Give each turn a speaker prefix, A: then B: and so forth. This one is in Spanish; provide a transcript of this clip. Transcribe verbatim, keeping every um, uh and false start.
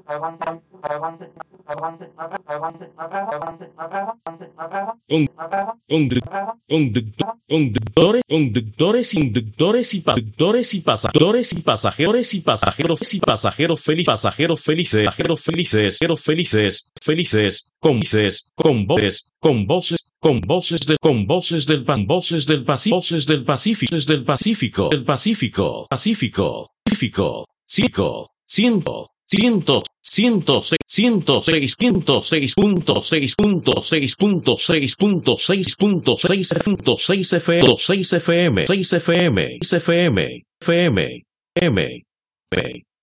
A: Conductores, conductores, inductores y conductores y pasajeros y pasajeros y pasajeros y pasajeros felices, pasajeros felices, pasajeros felices, pasajeros felices, felices, con voces, con voces, con voces, con voces de, con voces del, con voces del Pacífico, voces del Pacífico, del Pacífico, del Pacífico, Pacífico, Pacífico, cinco, ciento, cientos, cientos, cientos seis punto seis punto seis punto seis punto seis punto seis punto seis punto seis F M, seis F M, seis F M, seis F M, F M, M, M.